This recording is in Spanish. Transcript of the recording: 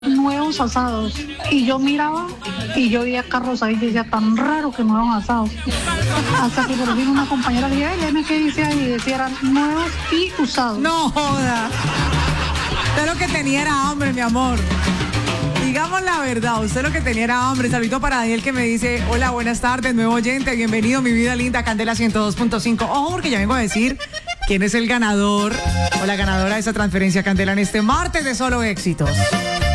nuevos asados. Y yo miraba y yo veía carros ahí y decía, tan raro que nuevos asados. Hasta que por fin una compañera le dije, dime qué dice ahí, y decía, eran nuevos y usados. No joda. Usted lo que tenía era hambre, mi amor. Digamos la verdad, usted lo que tenía era hambre. Saludito para Daniel que me dice, hola, buenas tardes, nuevo oyente, bienvenido, mi vida linda, Candela 102.5. Ojo, porque ya vengo a decir quién es el ganador o la ganadora de esa transferencia Candela en este martes de solo éxitos.